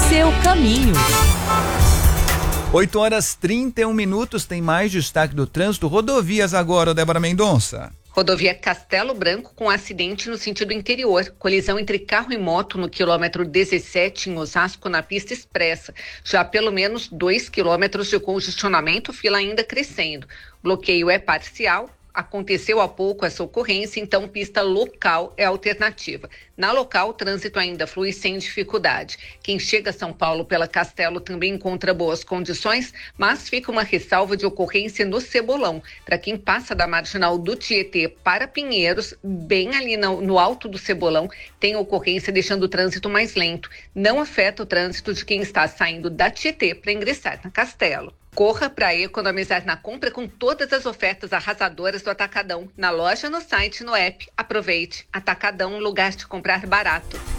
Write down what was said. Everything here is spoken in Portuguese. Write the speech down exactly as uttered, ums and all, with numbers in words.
seu caminho. oito horas e trinta e um minutos, tem mais destaque do trânsito. Rodovias agora, Débora Mendonça. Rodovia Castelo Branco com acidente no sentido interior. Colisão entre carro e moto no quilômetro dezessete em Osasco, na pista expressa. Já pelo menos dois quilômetros de congestionamento, fila ainda crescendo. Bloqueio é parcial. Aconteceu há pouco essa ocorrência, então pista local é a alternativa. Na local, o trânsito ainda flui sem dificuldade. Quem chega a São Paulo pela Castelo também encontra boas condições, mas fica uma ressalva de ocorrência no Cebolão. Para quem passa da marginal do Tietê para Pinheiros, bem ali no, no alto do Cebolão, tem ocorrência deixando o trânsito mais lento. Não afeta o trânsito de quem está saindo da Tietê para ingressar na Castelo. Corra para economizar na compra com todas as ofertas arrasadoras do Atacadão. Na loja, no site, no app. Aproveite. Atacadão, lugar de comprar barato.